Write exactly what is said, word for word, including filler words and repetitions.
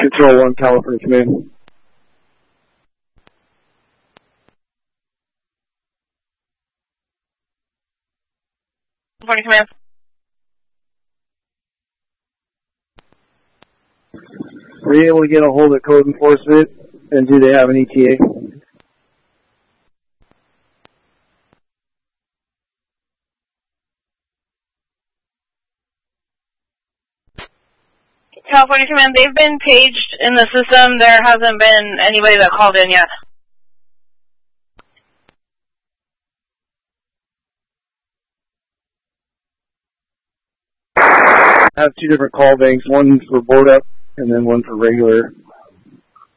Control one, California Command. California Command. Were you able to get a hold of code enforcement, and do they have an E T A? California Command, they've been paged in the system. There hasn't been anybody that called in yet. I have two different call banks, one for board up and then one for regular